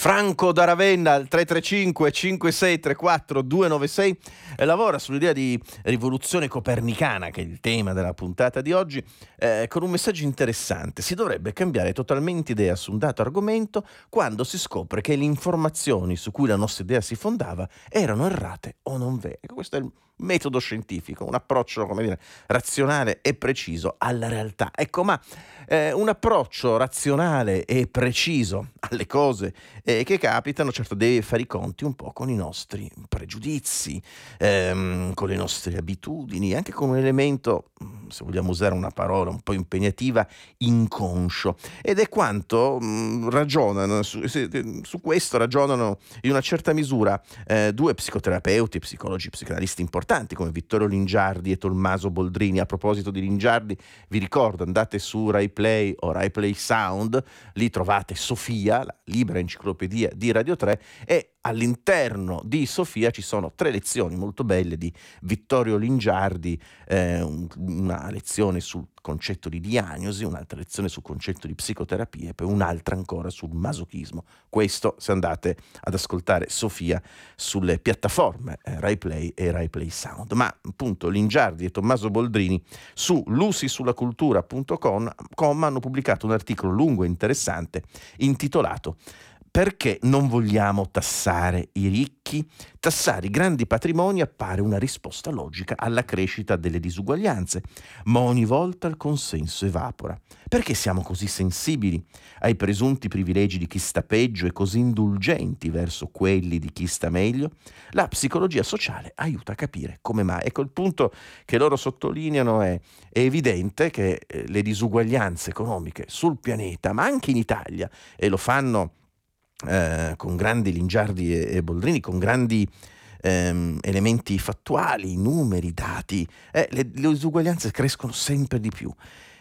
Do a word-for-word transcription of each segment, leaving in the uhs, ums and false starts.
Franco da Ravenna al tre tre cinque cinque sei tre quattro due nove sei eh, lavora sull'idea di rivoluzione copernicana, che è il tema della puntata di oggi, eh, con un messaggio interessante. Si dovrebbe cambiare totalmente idea su un dato argomento quando si scopre che le informazioni su cui la nostra idea si fondava erano errate o non vere. Questo è il metodo scientifico, un approccio, come dire, razionale e preciso alla realtà. Ecco, ma eh, un approccio razionale e preciso alle cose eh, che capitano, certo, deve fare i conti un po' con i nostri pregiudizi, ehm, con le nostre abitudini, anche con un elemento, se vogliamo usare una parola un po' impegnativa, inconscio. Ed è quanto mh, ragionano, su, su questo ragionano in una certa misura eh, due psicoterapeuti, psicologi, psicanalisti importanti come Vittorio Lingiardi e Tommaso Boldrini. A proposito di Lingiardi, vi ricordo, andate su Rai Play o Rai Play Sound, lì trovate Sofia, la libera enciclopedia di Radio tre, e all'interno di Sofia ci sono tre lezioni molto belle di Vittorio Lingiardi, eh, un, una lezione sul concetto di diagnosi, un'altra lezione sul concetto di psicoterapia e poi un'altra ancora sul masochismo. Questo se andate ad ascoltare Sofia sulle piattaforme eh, Rai Play e Rai Play Sound. Ma appunto Lingiardi e Tommaso Boldrini su lusisullacultura punto com hanno pubblicato un articolo lungo e interessante intitolato "Perché non vogliamo tassare i ricchi? Tassare i grandi patrimoni appare una risposta logica alla crescita delle disuguaglianze, ma ogni volta il consenso evapora. Perché siamo così sensibili ai presunti privilegi di chi sta peggio e così indulgenti verso quelli di chi sta meglio? La psicologia sociale aiuta a capire come mai." Ecco, il punto che loro sottolineano è: è evidente che eh, le disuguaglianze economiche sul pianeta, ma anche in Italia, e lo fanno Eh, con grandi Lingiardi e, e Boldrini, con grandi ehm, elementi fattuali, numeri, dati, eh, le, le disuguaglianze crescono sempre di più.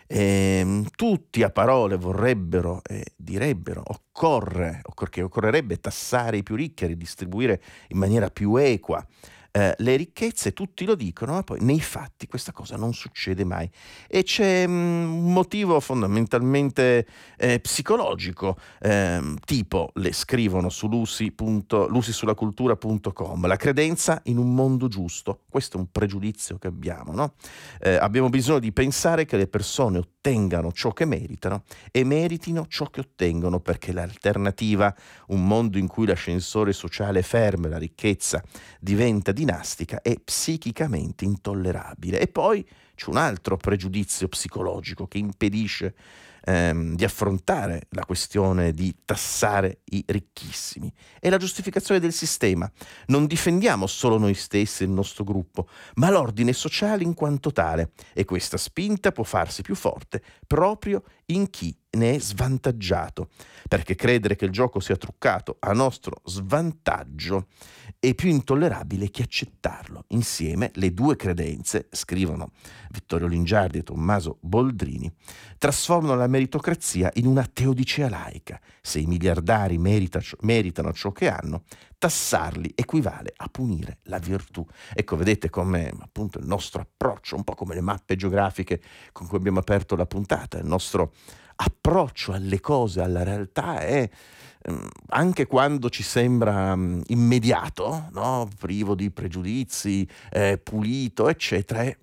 Eh, tutti a parole vorrebbero e eh, direbbero occorre, occor- che occorrerebbe tassare i più ricchi e ridistribuire in maniera più equa eh, le ricchezze, tutti lo dicono, ma poi nei fatti questa cosa non succede mai. E c'è mm, un motivo fondamentalmente eh, psicologico, ehm, tipo, le scrivono su lusi sulla cultura punto com, la credenza in un mondo giusto. Questo è un pregiudizio che abbiamo, no? Eh, abbiamo bisogno di pensare che le persone ottengano ciò che meritano e meritino ciò che ottengono, perché l'alternativa, un mondo in cui l'ascensore sociale ferma e la ricchezza diventa dinastica, è psichicamente intollerabile. E poi c'è un altro pregiudizio psicologico che impedisce ehm, di affrontare la questione di tassare i ricchissimi. È la giustificazione del sistema. Non difendiamo solo noi stessi e il nostro gruppo, ma l'ordine sociale in quanto tale, e questa spinta può farsi più forte proprio in chi ne è svantaggiato, perché credere che il gioco sia truccato a nostro svantaggio è più intollerabile che accettarlo. Insieme le due credenze, scrivono Vittorio Lingiardi e Tommaso Boldrini, trasformano la meritocrazia in una teodicea laica. Se i miliardari merita, meritano ciò che hanno, tassarli equivale a punire la virtù. Ecco, vedete come appunto il nostro approccio, un po' come le mappe geografiche con cui abbiamo aperto la puntata, il nostro approccio alle cose, alla realtà è ehm, anche quando ci sembra um, immediato, no? Privo di pregiudizi, eh, pulito, eccetera, è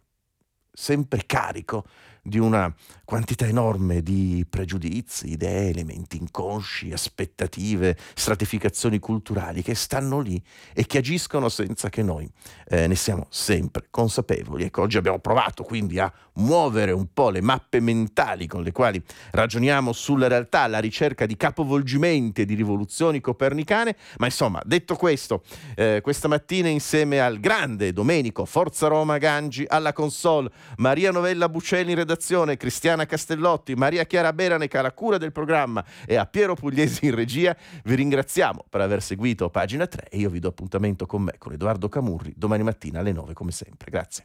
sempre carico di una quantità enorme di pregiudizi, idee, elementi inconsci, aspettative, stratificazioni culturali che stanno lì e che agiscono senza che noi eh, ne siamo sempre consapevoli. Ecco, oggi abbiamo provato quindi a muovere un po' le mappe mentali con le quali ragioniamo sulla realtà alla ricerca di capovolgimenti e di rivoluzioni copernicane, ma insomma, detto questo, eh, questa mattina insieme al grande Domenico Forza Roma Gangi alla console, Maria Novella Buccelli in redazione, Cristiana Castellotti, Maria Chiara Beranec alla cura del programma e a Piero Pugliesi in regia, vi ringraziamo per aver seguito Pagina tre e io vi do appuntamento con me, con Edoardo Camurri, domani mattina alle nove come sempre. Grazie.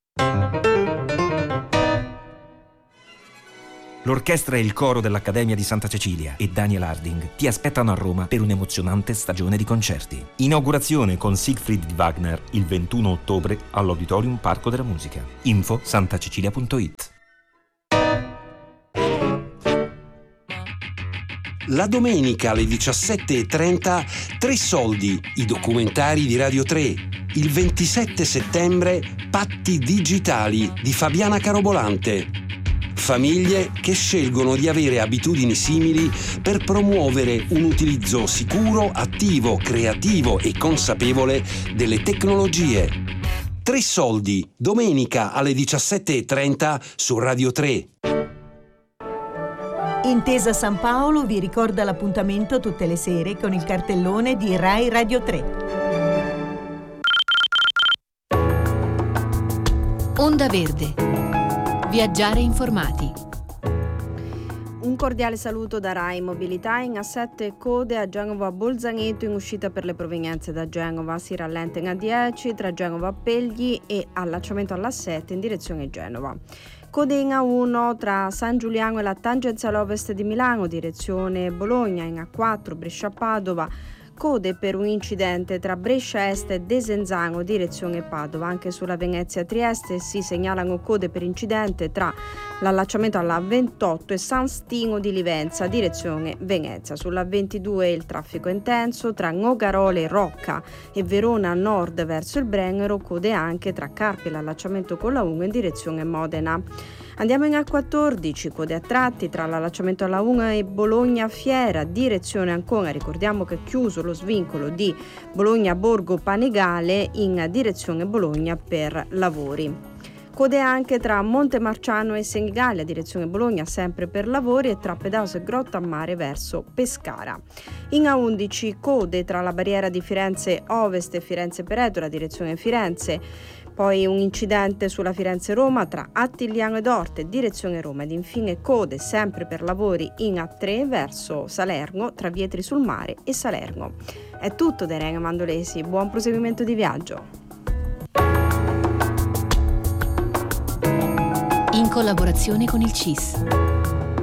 L'orchestra e il coro dell'Accademia di Santa Cecilia e Daniel Harding ti aspettano a Roma per un'emozionante stagione di concerti. Inaugurazione con Siegfried di Wagner il ventuno ottobre all'Auditorium Parco della Musica. Info santacecilia punto it. La domenica alle diciassette e trenta Tre soldi, i documentari di Radio tre. Il ventisette settembre Patti digitali di Fabiana Carobolante. Famiglie che scelgono di avere abitudini simili per promuovere un utilizzo sicuro, attivo, creativo e consapevole delle tecnologie. Tre soldi, domenica alle diciassette e trenta su Radio tre. Intesa San Paolo vi ricorda l'appuntamento tutte le sere con il cartellone di Rai Radio tre. Onda Verde. Viaggiare informati. Un cordiale saluto da Rai Mobilità. In A sette code a Genova Bolzaneto in uscita per le provenienze da Genova. Si rallenta in A dieci tra Genova a Pegli e allacciamento all'A sette in direzione Genova. Code in A uno tra San Giuliano e la tangenziale ovest di Milano, direzione Bologna. In A quattro Brescia Padova. Code per un incidente tra Brescia Est e Desenzano, direzione Padova. Anche sulla Venezia Trieste si segnalano code per incidente tra l'allacciamento alla ventotto e San Stino di Livenza, direzione Venezia. Sulla ventidue il traffico è intenso tra Nogarole Rocca e Verona Nord verso il Brennero, code anche tra Carpi e l'allacciamento con la uno in direzione Modena. Andiamo in A quattordici, code a tratti tra l'allacciamento alla uno e Bologna Fiera, direzione Ancona. Ricordiamo che è chiuso lo svincolo di Bologna Borgo Panigale in direzione Bologna per lavori. Code anche tra Montemarciano e Senigallia, direzione Bologna, sempre per lavori, e tra Pedauso e Grotta a Mare verso Pescara. In A undici code tra la barriera di Firenze Ovest e Firenze Peretola, direzione Firenze. Poi un incidente sulla Firenze-Roma tra Attigliano ed Orte, direzione Roma, ed infine code sempre per lavori in A tre verso Salerno tra Vietri sul Mare e Salerno. È tutto da Irene Mandolesi, buon proseguimento di viaggio. In collaborazione con il C I S.